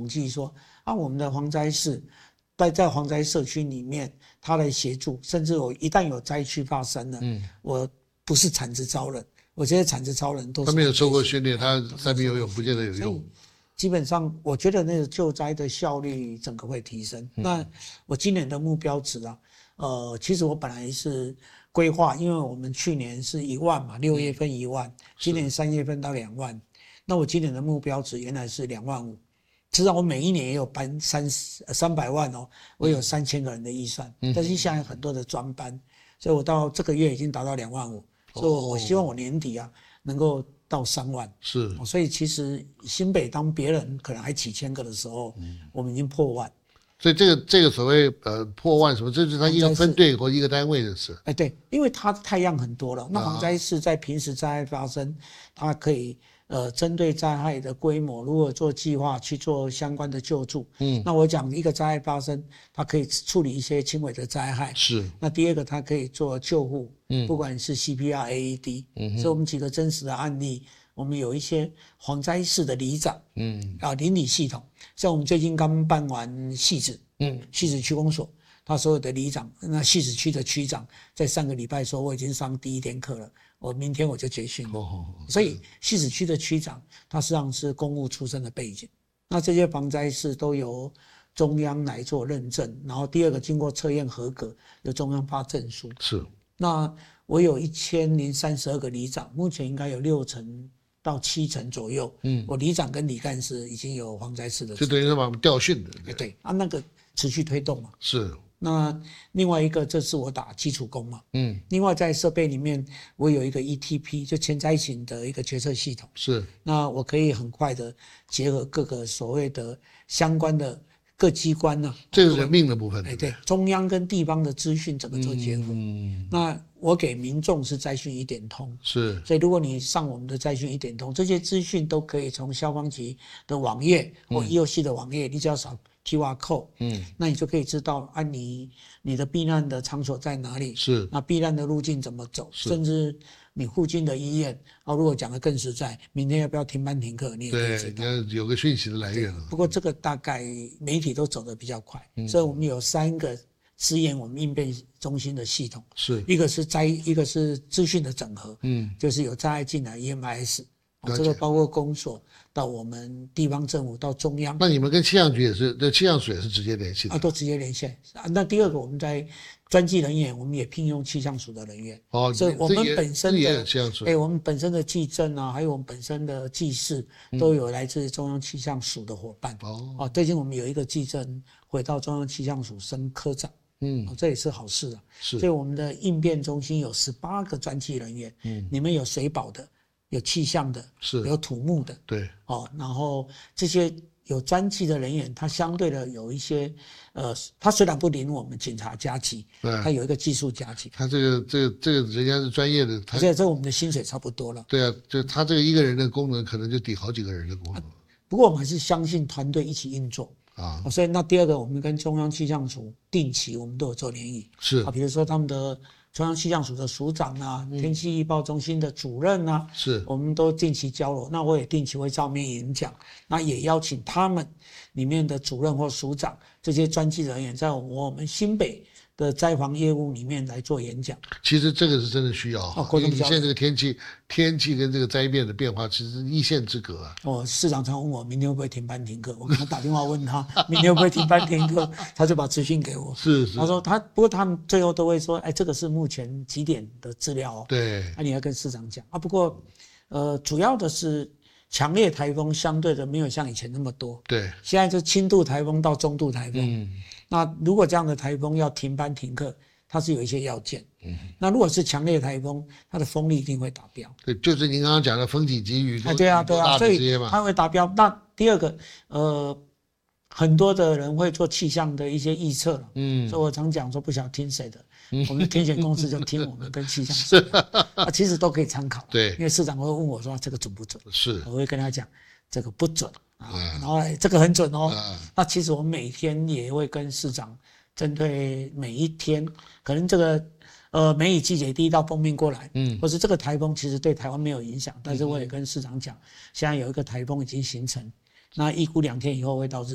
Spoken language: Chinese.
统计说啊，我们的蝗灾市在蝗灾社区里面，他来协助，甚至我一旦有灾区发生了，我不是产值超人，我这些产值超人都是他没有受过训练，他三米游泳不见得有用。 基本上，我觉得那个救灾的效率整个会提升。那我今年的目标值啊，其实我本来是规划，因为我们去年是1万嘛，6月份1万，今年3月份到2万，那我今年的目标值原来是2万5。实际上我每一年也有搬300万哦，我有3000个人的预算，但是现在很多的专班，所以我到这个月已经达到2万5，所以我希望我年底啊能够到3万。 是， 所以其实新北当别人可能还几千个的时候，我们已经破万。 所以这个所谓破万什么，这是他一个分队或一个单位的事。 对，因为它太阳很多了。那蝗灾是在平时灾害发生，它可以针对灾害的规模，如果做计划去做相关的救助。那我讲一个灾害发生，它可以处理一些轻微的灾害。 是。 那第二个，它可以做救护，不管是 CPR、AED。所以我们几个真实的案例，我们有一些蝗灾市的里长，邻里系统，像我们最近刚办完汐止，汐止区公所。他所有的里长，那汐止区的区长，在上个礼拜说我已经上第1天课了，我明天我就结训了。所以汐止区的区长，他实际上是公务出身的背景。那这些防灾事都由中央来做认证，然后第二个经过测验合格，由中央发证书。 是。 那我有1032个里长，目前应该有6成到7成左右。我里长跟里干事已经有防灾事的， 就等于是把我们调训的。 对啊，那个持续推动嘛。 是。 那另外一个，这是我打基础工嘛。另外在设备里面，我有一个 ETP， 就前灾型的一个决策系统。 是。 那我可以很快的结合各个所谓的相关的各机关呢。 这是人命的部分。 对，中央跟地方的资讯怎么做结合？那我给民众是灾讯1点通。 是。 所以如果你上我们的灾讯1点通，这些资讯都可以从消防局的网页或 EOC 的网页，你只要扫QR code，那你就可以知道啊，你的避难的场所在哪里？ 是。 那避难的路径怎么走？甚至你附近的医院，如果讲得更实在，明天要不要停班停课，你也可以知道。 对，你要有个讯息的来源。 不过这个大概媒体都走得比较快，所以我们有3个支援我们应变中心的系统， 是一个是资讯的整合，就是有灾害进来 EMIS。这个包括公所到我们地方政府到中央。 那你们跟气象局也是，对气象署也是直接联系的都直接连线。那第二个，我们在专技人员，我们也聘用气象署的人员。所以我们本身的我们本身的技政啊，还有我们本身的技事，都有来自中央气象署的伙伴。最近我们有一个技政回到中央气象署升科长。这也是好事啊。所以我们的应变中心有18个专技人员，里面有水保的。有气象的，有土木的， 对， 然后这些有专技的人员，他相对的有一些，他虽然不领我们警察加级，他有一个技术加级， 他这个人家是专业的， 而且这我们的薪水差不多了。 对啊，就他这个一个人的功能，可能就抵好几个人的功能。 不过我们还是相信团队一起运作啊，所以那第二个，我们跟中央气象署定期我们都有做联谊， 是比如说他们的。中央气象署的署长啊，天气预报中心的主任啊， 是， 我们都定期交流。那我也定期会照面演讲，那也邀请他们里面的主任或署长这些专技人员，在我们新北的灾防业务里面来做演讲。 其实这个是真的需要因为你现在这个天气跟这个灾变的变化，其实是一线之隔啊。 市长常问我明天会不会停班停课，我给他打电话问他明天会不会停班停课，他就把资讯给我。 是， 他说不过他们最后都会说，这个是目前几点的资料对， 你要跟市长讲不过主要的是强烈台风相对的没有像以前那么多。 对， 现在就轻度台风到中度台风。那如果这样的台风要停班停课，它是有一些要件。那如果是强烈台风，它的风力一定会达标。 对，就是您刚刚讲的风体给予。 对啊，所以它会达标。那第二个，很多的人会做气象的一些预测了。所以我常讲说，不晓得听谁的，我们的天险公司就听我们跟气象署。其实都可以参考。 对， 因为市长会问我说这个准不准？ 是， 我会跟他讲这个不准。然后这个很准那其实我们每天也会跟市长针对每一天，可能这个梅雨季节第一道锋面过来，或是这个台风其实对台湾没有影响，但是我也跟市长讲，现在有一个台风已经形成，那预估2天以后会到日本。